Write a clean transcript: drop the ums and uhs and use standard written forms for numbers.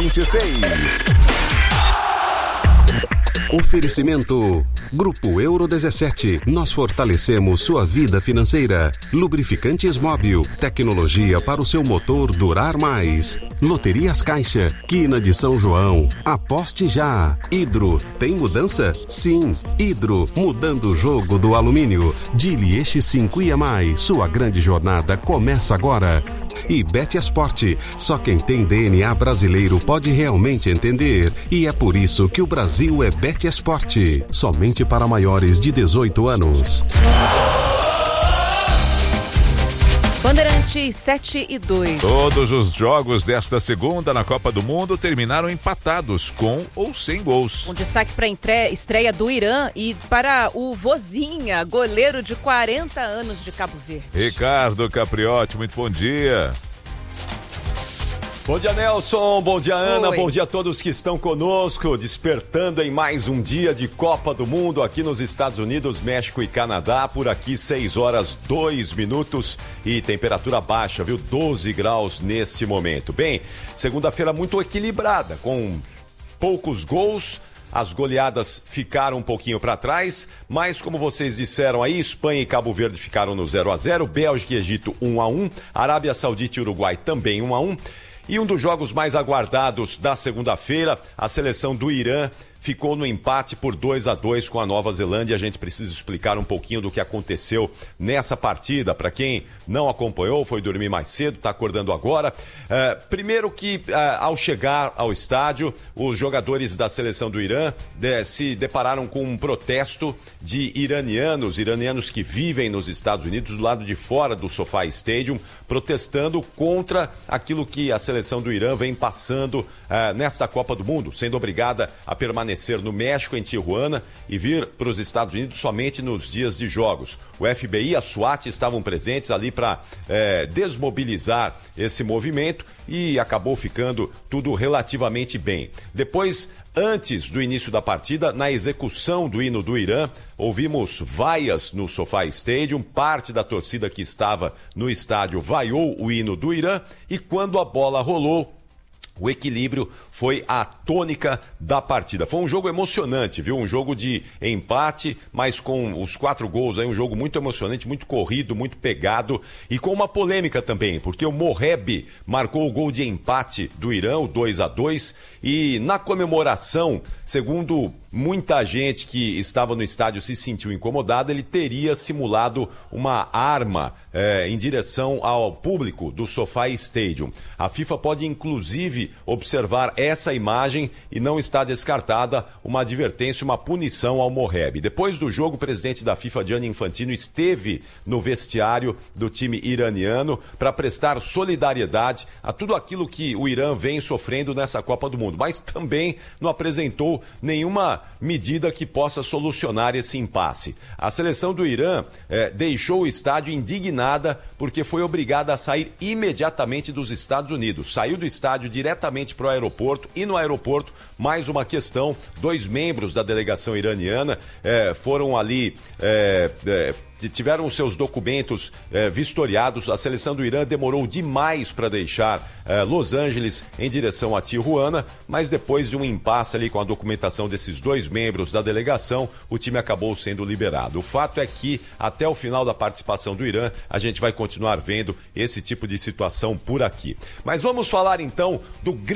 26. Oferecimento Grupo Euro 17. Nós fortalecemos sua vida financeira. Lubrificantes Móbil. Tecnologia para o seu motor durar mais. Loterias Caixa. Quina de São João. Aposte já. Hidro. Tem mudança? Sim. Hidro. Mudando o jogo do alumínio. Dili X5 e mais. Sua grande jornada começa agora. E Bet Esporte. Só quem tem DNA brasileiro pode realmente entender. E é por isso que o Brasil é Bet Esporte. Somente para maiores de 18 anos. Bandeirantes 7 e 2. Todos os jogos desta segunda na Copa do Mundo terminaram empatados, com ou sem gols. Um destaque para a estreia do Irã e para o Vozinha, goleiro de 40 anos de Cabo Verde. Ricardo Capriotti, muito bom dia. Bom dia, Nelson. Bom dia, Ana. Oi. Bom dia a todos que estão conosco, despertando em mais um dia de Copa do Mundo aqui nos Estados Unidos, México e Canadá. Por aqui, 6 horas 2 minutos e temperatura baixa, viu? 12 graus nesse momento. Bem, segunda-feira muito equilibrada, com poucos gols. As goleadas ficaram um pouquinho para trás, mas como vocês disseram aí, Espanha e Cabo Verde ficaram no 0-0, Bélgica e Egito 1-1, Arábia Saudita e Uruguai também 1-1. E um dos jogos mais aguardados da segunda-feira, a seleção do Irã ficou no empate por 2-2 com a Nova Zelândia. A gente precisa explicar um pouquinho do que aconteceu nessa partida. Para quem não acompanhou, foi dormir mais cedo, está acordando agora. Primeiro que, ao chegar ao estádio, os jogadores da seleção do Irã se depararam com um protesto de iranianos que vivem nos Estados Unidos, do lado de fora do SoFi Stadium, protestando contra aquilo que a seleção do Irã vem passando nesta Copa do Mundo, sendo obrigada a permanecer no México, em Tijuana, e vir para os Estados Unidos somente nos dias de jogos. O FBI e a SWAT estavam presentes ali para desmobilizar esse movimento e acabou ficando tudo relativamente bem. Depois, antes do início da partida, na execução do hino do Irã, ouvimos vaias no SoFi Stadium, parte da torcida que estava no estádio vaiou o hino do Irã, e quando a bola rolou, o equilíbrio foi a tônica da partida. Foi um jogo emocionante, viu? Um jogo de empate, mas com os 4 gols aí, um jogo muito emocionante, muito corrido, muito pegado e com uma polêmica também, porque o Moheb marcou o gol de empate do Irã, o 2-2, e na comemoração, segundo muita gente que estava no estádio se sentiu incomodada, ele teria simulado uma arma em direção ao público do SoFi Stadium. A FIFA pode inclusive observar essa imagem e não está descartada uma advertência, uma punição ao Moheb. Depois do jogo, o presidente da FIFA, Gianni Infantino, esteve no vestiário do time iraniano para prestar solidariedade a tudo aquilo que o Irã vem sofrendo nessa Copa do Mundo, mas também não apresentou nenhuma medida que possa solucionar esse impasse. A seleção do Irã deixou o estádio indignada porque foi obrigada a sair imediatamente dos Estados Unidos. Saiu do estádio diretamente para o aeroporto, e no aeroporto, mais uma questão, 2 membros da delegação iraniana foram ali... tiveram seus documentos vistoriados. A seleção do Irã demorou demais para deixar Los Angeles em direção a Tijuana, mas depois de um impasse ali com a documentação desses 2 membros da delegação, o time acabou sendo liberado. O fato é que até o final da participação do Irã, a gente vai continuar vendo esse tipo de situação por aqui. Mas vamos falar então do